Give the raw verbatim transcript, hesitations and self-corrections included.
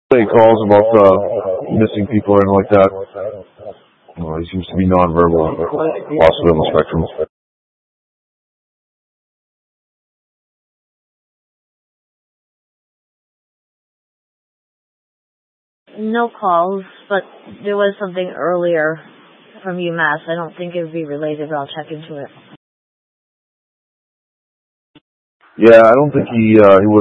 Any calls about uh, missing people or anything like that? Well, he seems to be nonverbal, possibly on the spectrum. No calls, but there was something earlier from UMass. I don't think it would be related, but I'll check into it. Yeah, I don't think he uh, he would.